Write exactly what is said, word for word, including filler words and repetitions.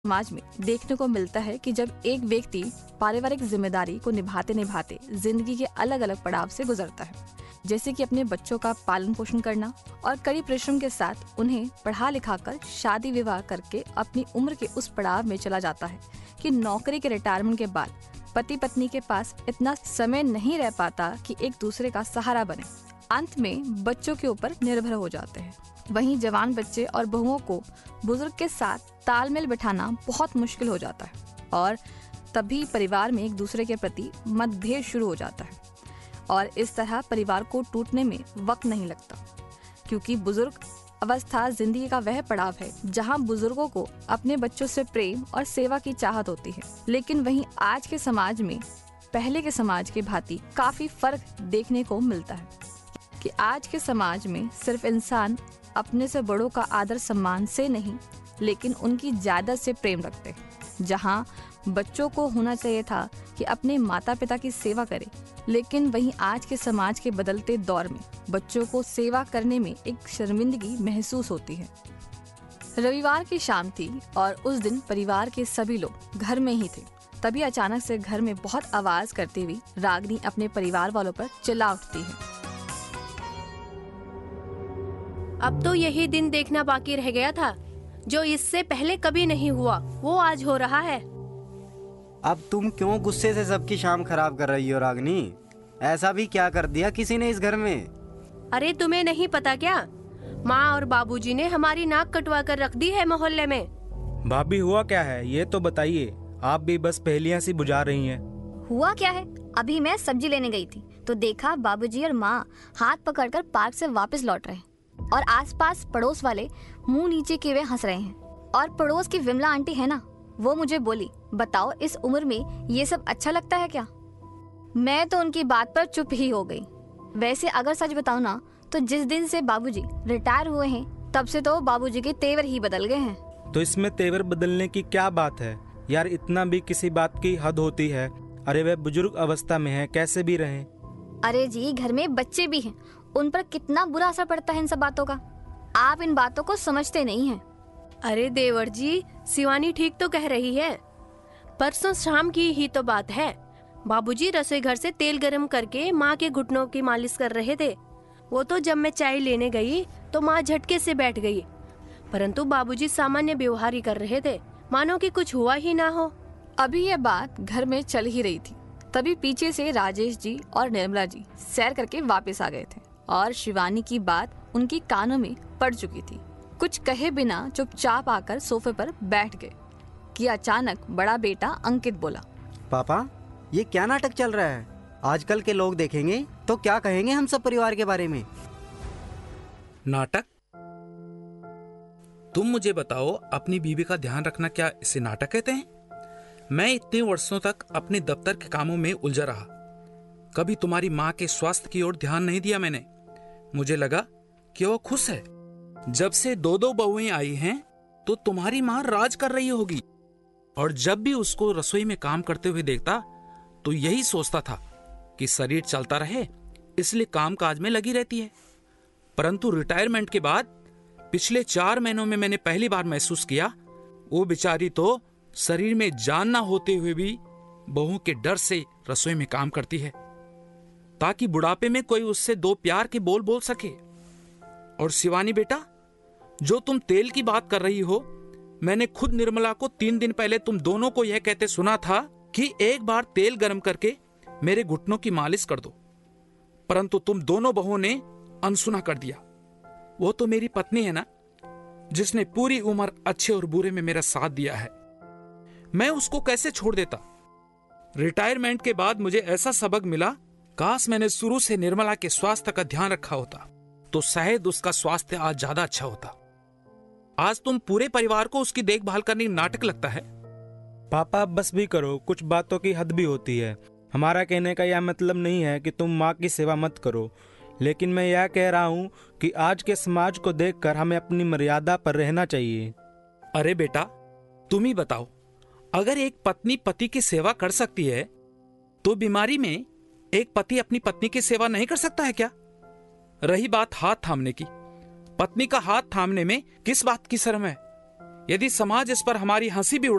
समाज में देखने को मिलता है कि जब एक व्यक्ति पारिवारिक जिम्मेदारी को निभाते निभाते जिंदगी के अलग अलग पड़ाव से गुजरता है, जैसे कि अपने बच्चों का पालन पोषण करना और कड़ी परिश्रम के साथ उन्हें पढ़ा लिखा कर शादी विवाह करके अपनी उम्र के उस पड़ाव में चला जाता है कि नौकरी के रिटायरमेंट के बाद पति पत्नी के पास इतना समय नहीं रह पाता कि एक दूसरे का सहारा बने। अंत में बच्चों के ऊपर निर्भर हो जाते हैं। वहीं जवान बच्चे और बहुओं को बुजुर्ग के साथ तालमेल बिठाना बहुत मुश्किल हो जाता है और तभी परिवार में एक दूसरे के प्रति मतभेद शुरू हो जाता है और इस तरह परिवार को टूटने में वक्त नहीं लगता, क्योंकि बुजुर्ग अवस्था जिंदगी का वह पड़ाव है जहां बुजुर्गों को अपने बच्चों से प्रेम और सेवा की चाहत होती है। लेकिन वहीं आज के समाज में पहले के समाज के भांति काफी फर्क देखने को मिलता है कि आज के समाज में सिर्फ इंसान अपने से बड़ों का आदर सम्मान से नहीं, लेकिन उनकी जायदाद से प्रेम रखते हैं। जहां बच्चों को होना चाहिए था कि अपने माता पिता की सेवा करें, लेकिन वहीं आज के समाज के बदलते दौर में बच्चों को सेवा करने में एक शर्मिंदगी महसूस होती है। रविवार की शाम थी और उस दिन परिवार के सभी लोग घर में ही थे। तभी अचानक से घर में बहुत आवाज करती हुई रागिनी अपने परिवार वालों पर चिल्ला उठती है। अब तो यही दिन देखना बाकी रह गया था जो इससे पहले कभी नहीं हुआ, वो आज हो रहा है। अब तुम क्यों गुस्से से सबकी शाम खराब कर रही हो रागिनी? ऐसा भी क्या कर दिया किसी ने इस घर में? अरे तुम्हें नहीं पता क्या, माँ और बाबूजी ने हमारी नाक कटवा कर रख दी है मोहल्ले में। भाभी हुआ क्या है ये तो बताइए, आप भी बस पहेलियां सी बुझा रही हैं। हुआ क्या है? अभी मैं सब्जी लेने गई थी तो देखा बाबूजी और माँ हाथ पकड़कर पार्क से वापस लौट रहे हैं और आसपास पड़ोस वाले मुंह नीचे किए हुए हंस रहे हैं। और पड़ोस की विमला आंटी है ना, वो मुझे बोली, बताओ इस उम्र में ये सब अच्छा लगता है क्या? मैं तो उनकी बात पर चुप ही हो गई। वैसे अगर सच बताऊं ना तो जिस दिन से बाबूजी रिटायर हुए हैं तब से तो बाबूजी के तेवर ही बदल गए हैं। तो इसमें तेवर बदलने की क्या बात है यार? इतना भी किसी बात की हद होती है? अरे वे बुजुर्ग अवस्था में है, कैसे भी रहें। अरे जी, घर में बच्चे भी हैं, उन पर कितना बुरा असर पड़ता है इन सब बातों का। आप इन बातों को समझते नहीं हैं। अरे देवर जी, शिवानी ठीक तो कह रही है। परसों शाम की ही तो बात है, बाबूजी रसोई घर से तेल गरम करके माँ के घुटनों की मालिश कर रहे थे। वो तो जब मैं चाय लेने गई तो माँ झटके से बैठ गई, परंतु बाबूजी सामान्य व्यवहार ही कर रहे थे, मानो कि कुछ हुआ ही ना हो। अभी ये बात घर में चल ही रही थी, तभी पीछे से राजेश जी और निर्मला जी सैर करके वापस आ गए थे और शिवानी की बात उनकी कानों में पड़ चुकी थी। कुछ कहे बिना चुपचाप आकर सोफे पर बैठ गए कि अचानक बड़ा बेटा अंकित बोला, पापा ये क्या नाटक चल रहा है? आजकल के लोग देखेंगे तो क्या कहेंगे हम सब परिवार के बारे में? नाटक? तुम मुझे बताओ, अपनी बीवी का ध्यान रखना क्या इसे नाटक कहते हैं? मैं इतने वर्षों तक अपने दफ्तर के कामों में उलझा रहा, कभी तुम्हारी माँ के स्वास्थ्य की ओर ध्यान नहीं दिया मैंने। मुझे लगा कि वो खुश है। जब से दो दो बहुएं आई हैं तो तुम्हारी माँ राज कर रही होगी, और जब भी उसको रसोई में काम करते हुए देखता तो यही सोचता था कि शरीर चलता रहे, इसलिए काम काज में लगी रहती है। परंतु रिटायरमेंट के बाद पिछले चार महीनों में मैंने पहली बार महसूस किया, वो बेचारी तो शरीर में जान ना होते हुए भी बहू के डर से रसोई में काम करती है, ताकि बुढ़ापे में कोई उससे दो प्यार के बोल बोल सके। और शिवानी बेटा, जो तुम तेल की बात कर रही हो, मैंने खुद निर्मला को तीन दिन पहले तुम दोनों को यह कहते सुना था कि एक बार तेल गर्म करके मेरे घुटनों की मालिश कर दो, परंतु तुम दोनों बहुओं ने अनसुना कर दिया। वो तो मेरी पत्नी है ना, जिसने पूरी उम्र अच्छे और बुरे में मेरा साथ दिया है, मैं उसको कैसे छोड़ देता? रिटायरमेंट के बाद मुझे ऐसा सबक मिला, काश मैंने शुरू से निर्मला के स्वास्थ्य का ध्यान रखा होता तो शायद उसका स्वास्थ्य आज ज्यादा अच्छा होता। आज तुम पूरे परिवार को उसकी देखभाल करने नाटक लगता है। पापा बस भी करो, कुछ बातों की हद भी होती है। हमारा कहने का यह मतलब नहीं है कि तुम माँ की सेवा मत करो, लेकिन मैं यह कह रहा हूँ कि आज के समाज को देखकर हमें अपनी मर्यादा पर रहना चाहिए। अरे बेटा, तुम ही बताओ, अगर एक पत्नी पति की सेवा कर सकती है तो बीमारी में एक पति अपनी पत्नी की सेवा नहीं कर सकता है क्या? रही बात हाथ थामने की, पत्नी का हाथ थामने में किस बात की शर्म है? यदि समाज इस पर हमारी हंसी भी